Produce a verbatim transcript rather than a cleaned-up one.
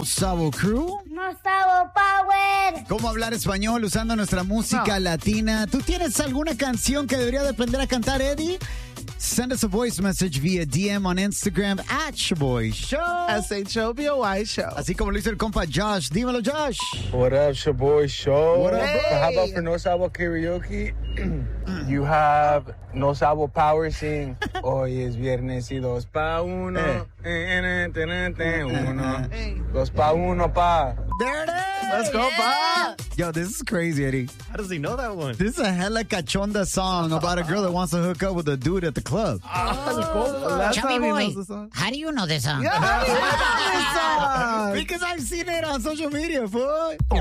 Sabo Crew. No Sabo Power. ¿Cómo hablar español usando nuestra música No. latina? ¿Tú tienes alguna canción que debería de aprender a cantar, Eddie? Send us a voice message via D M on Instagram at Shaboy Show. S H O B O Y Show. Así como lo hizo el compa Josh. Dímelo, Josh. What up, Shaboy Show? What up, Hey. So how about for No Sabo Karaoke? You have No Sabo Power sing. Hoy es viernes y dos pa uno. Eh. Eh, eh, te, te, te, uno. Hey. Dos pa uno pa. There it is. Let's go, Bob. Yo, this is crazy, Eddie. How does he know that one? This is a hella cachonda song about a girl that wants to hook up with a dude at the club. That's Chubby how he boy, knows the song. how do you know this song? Yeah, how do you know this song? Because I've seen it on social media, fool.